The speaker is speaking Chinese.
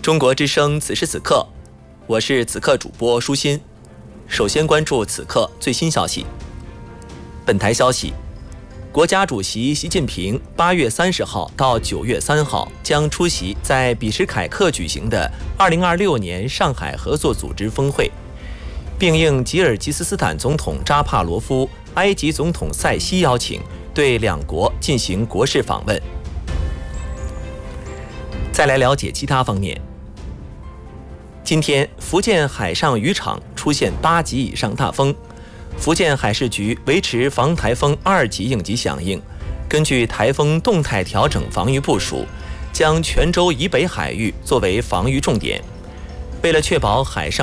中国之声此时此刻，我是此刻主播舒心。首先关注此刻最新消息。本台消息，国家主席习近平8月30号到9月3号将出席在比什凯克举行的2026年上海合作组织峰会，并应吉尔吉斯斯坦总统扎帕罗夫、埃及总统塞西邀请，对两国进行国事访问。再来了解其他方面。今天，福建海上渔场出现8级以上大风，福建海事局维持防台风2级应急响应，根据台风动态调整防御部署，将泉州以北海域作为防御重点。为了确保海上